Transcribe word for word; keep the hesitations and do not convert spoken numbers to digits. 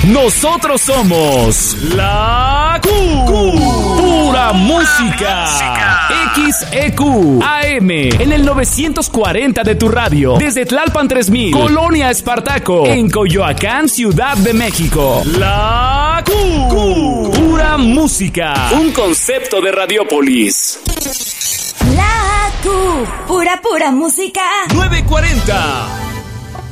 Nosotros somos la Q. Q. Pura música. X E Q A M en el novecientos cuarenta de tu radio. Desde Tlalpan tres mil, Colonia Espartaco, en Coyoacán, Ciudad de México. La Q. Q. Pura música. Un concepto de Radiópolis. La Q. Pura, pura música. nueve cuarenta.